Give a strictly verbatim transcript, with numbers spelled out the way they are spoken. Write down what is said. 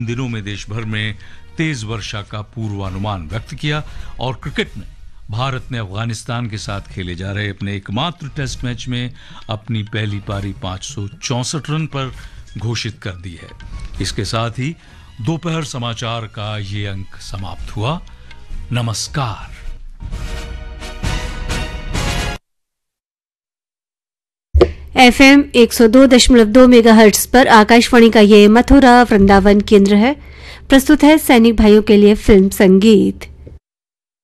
दिनों में देश भर में तेज वर्षा का पूर्वानुमान व्यक्त किया। और क्रिकेट में भारत ने अफगानिस्तान के साथ खेले जा रहे अपने एकमात्र टेस्ट मैच में अपनी पहली पारी पाँच सौ चौंसठ रन पर घोषित कर दी है। इसके साथ ही दोपहर समाचार का ये अंक समाप्त हुआ। नमस्कार। एफएम एक सौ दो दशमलव दो मेगाहर्ट्ज पर आकाशवाणी का ये मथुरा वृंदावन केंद्र है। प्रस्तुत है सैनिक भाइयों के लिए फिल्म संगीत।